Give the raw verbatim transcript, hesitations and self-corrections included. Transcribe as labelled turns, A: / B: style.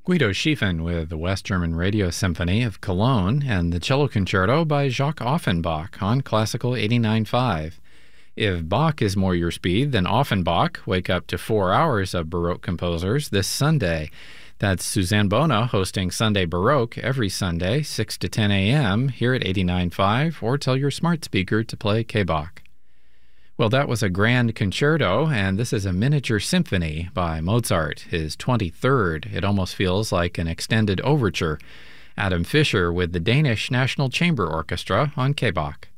A: Guido Schiefen with the West German Radio Symphony of Cologne and the Cello Concerto by Jacques Offenbach on Classical eighty-nine point five. If Bach is more your speed, then Offenbach. Wake up to four hours of Baroque composers this Sunday. That's Suzanne Bona hosting Sunday Baroque every Sunday, six to ten a.m. here at eighty-nine point five, or tell your smart speaker to play K-Bach. Well, that was a grand concerto, and this is a miniature symphony by Mozart, his twenty-third. It almost feels like an extended overture. Adam Fischer with the Danish National Chamber Orchestra on K-Bach.